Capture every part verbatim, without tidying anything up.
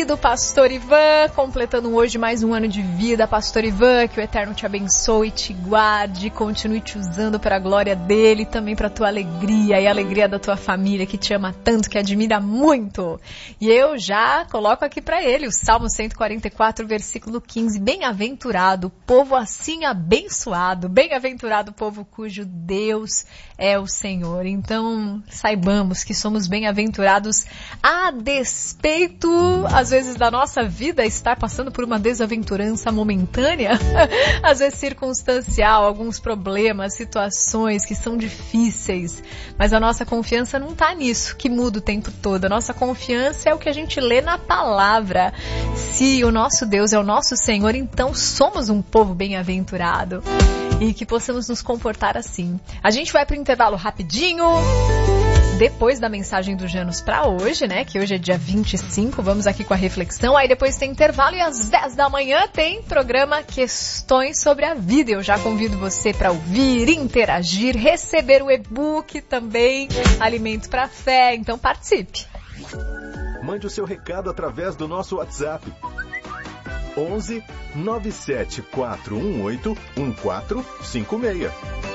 querido Pastor Ivan, completando hoje mais um ano de vida. Pastor Ivan, que o Eterno te abençoe, te guarde, continue te usando para a glória dele, também para a tua alegria e a alegria da tua família, que te ama tanto, que admira muito. E eu já coloco aqui para ele o Salmo cento e quarenta e quatro, versículo quinze. Bem-aventurado o povo assim abençoado, bem-aventurado o povo cujo Deus é o Senhor. Então, saibamos que somos bem-aventurados a despeito, às vezes, da nossa vida estar passando por uma desaventurança momentânea, às vezes circunstancial, alguns problemas, situações que são difíceis, mas a nossa confiança não está nisso, que muda o tempo todo. A nossa confiança é o que a gente lê na palavra. Se o nosso Deus é o nosso Senhor, então somos um povo bem-aventurado. E que possamos nos comportar assim. A gente vai para o intervalo rapidinho, depois da mensagem do Janus para hoje, né? Que hoje é dia vinte e cinco, vamos aqui com a reflexão. Aí depois tem intervalo e às dez da manhã tem programa Questões sobre a Vida. Eu já convido você para ouvir, interagir, receber o e-book também, Alimento para a Fé. Então participe. Mande o seu recado através do nosso WhatsApp. onze nove sete quatro um oito um quatro cinco seis.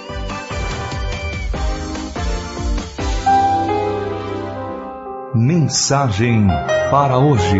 Mensagem para hoje.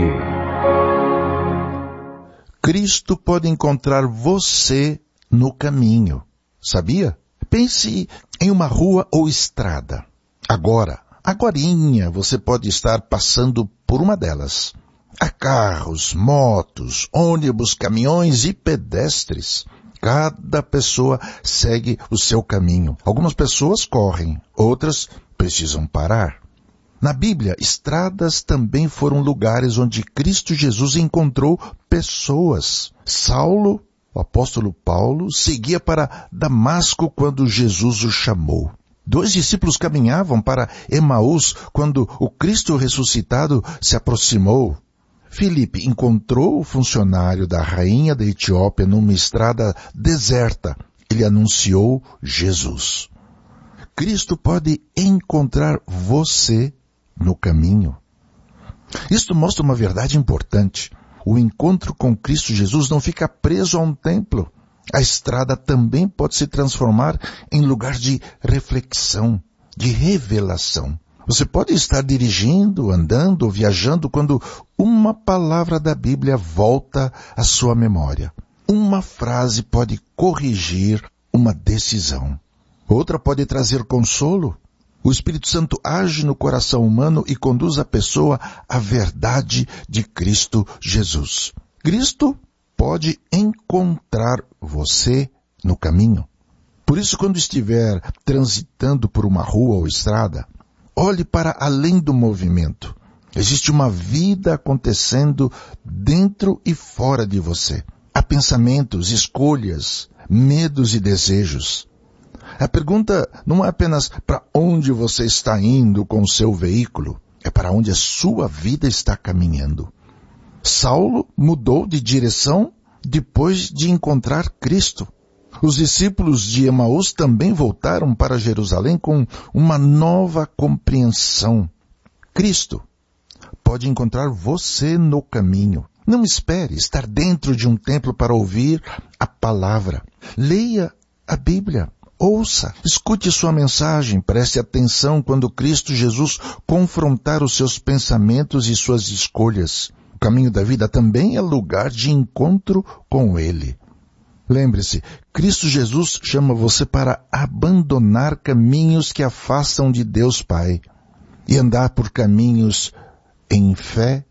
Cristo pode encontrar você no caminho, sabia? Pense em uma rua ou estrada. Agora, agorinha, você pode estar passando por uma delas. Há carros, motos, ônibus, caminhões e pedestres. Cada pessoa segue o seu caminho. Algumas pessoas correm, outras precisam parar. Na Bíblia, estradas também foram lugares onde Cristo Jesus encontrou pessoas. Saulo, o apóstolo Paulo, seguia para Damasco quando Jesus o chamou. Dois discípulos caminhavam para Emaús quando o Cristo ressuscitado se aproximou. Filipe encontrou o funcionário da rainha da Etiópia numa estrada deserta. Ele anunciou Jesus. Cristo pode encontrar você no caminho. Isto mostra uma verdade importante. O encontro com Cristo Jesus não fica preso a um templo. A estrada também pode se transformar em lugar de reflexão, de revelação. Você pode estar dirigindo, andando ou viajando quando uma palavra da Bíblia volta à sua memória. Uma frase pode corrigir uma decisão. Outra pode trazer consolo. O Espírito Santo age no coração humano e conduz a pessoa à verdade de Cristo Jesus. Cristo pode encontrar você no caminho. Por isso, quando estiver transitando por uma rua ou estrada, olhe para além do movimento. Existe uma vida acontecendo dentro e fora de você. Há pensamentos, escolhas, medos e desejos. A pergunta não é apenas para onde você está indo com o seu veículo, é para onde a sua vida está caminhando. Saulo mudou de direção depois de encontrar Cristo. Os discípulos de Emaús também voltaram para Jerusalém com uma nova compreensão. Cristo pode encontrar você no caminho. Não espere estar dentro de um templo para ouvir a palavra. Leia a Bíblia. Ouça, escute sua mensagem, preste atenção quando Cristo Jesus confrontar os seus pensamentos e suas escolhas. O caminho da vida também é lugar de encontro com Ele. Lembre-se, Cristo Jesus chama você para abandonar caminhos que afastam de Deus Pai e andar por caminhos em fé